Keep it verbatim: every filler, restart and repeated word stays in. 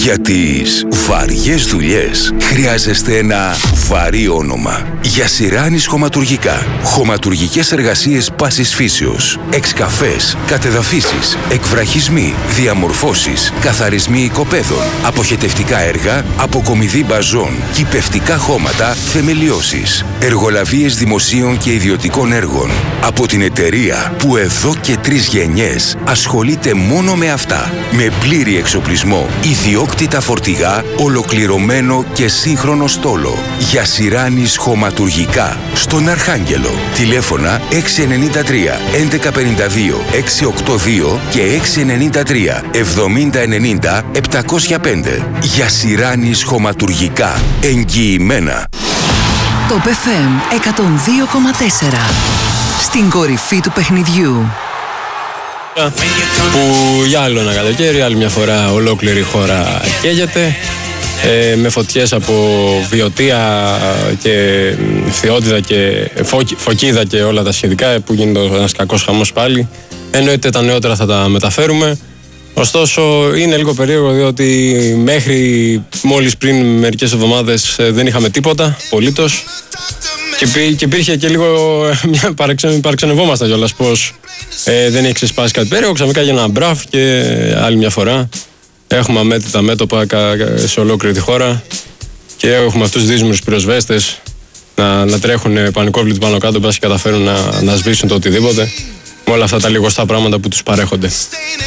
Για τις βαριές δουλειές χρειάζεστε ένα βαρύ όνομα. Γιασιράνης Χωματουργικά. Χωματουργικές εργασίες πάσης φύσεως. Εξκαφές, κατεδαφίσεις, εκβραχισμοί, διαμορφώσεις, καθαρισμοί οικοπαίδων, αποχετευτικά έργα, αποκομιδή μπαζών, κυπευτικά χώματα, θεμελιώσεις. Εργολαβίες δημοσίων και ιδιωτικών έργων. Από την εταιρεία που εδώ και τρεις γενιές ασχολείται μόνο με αυτά. Με πλήρη εξοπλισμό, ιδιόκτητα φορτηγά, ολοκληρωμένο και σύγχρονο στόλο. Γιασιράνης Χωματουργικά. Στον Αρχάγγελο. Τηλέφωνα έξι εννιά τρία έντεκα πενήντα δύο εξακόσια ογδόντα δύο και έξι εννιά τρία εβδομήντα ενενήντα επτακόσια πέντε. Γιασιράνης Χωματουργικά. Εγγυημένα. Top εφ εμ εκατόν δύο κόμμα τέσσερα. Στην κορυφή του παιχνιδιού. Που για άλλο ένα καλοκαίρι, άλλη μια φορά ολόκληρη η χώρα καίγεται, ε, με φωτιές από Βιωτία και Θεότιδα και Φωκ, Φωκίδα και όλα τα σχετικά, που γίνεται ένας κακός χαμός πάλι. Εννοείται τα νεότερα θα τα μεταφέρουμε. Ωστόσο είναι λίγο περίεργο, διότι μέχρι μόλις πριν μερικές εβδομάδες δεν είχαμε τίποτα απολύτως. Και, και υπήρχε και λίγο μια παραξενε, παραξενευόμασταν κιόλας πως ε, δεν έχει ξεσπάσει κάτι περίεργο. Ξαφνικά για ένα μπραφ και άλλη μια φορά έχουμε αμέτρητα μέτωπα σε ολόκληρη τη χώρα και έχουμε αυτούς τους δύσμερους πυροσβέστες να, να τρέχουν πανικόβλητοι πάνω κάτω, μπας και καταφέρουν να, να σβήσουν το οτιδήποτε με όλα αυτά τα λιγοστά πράγματα που τους παρέχονται.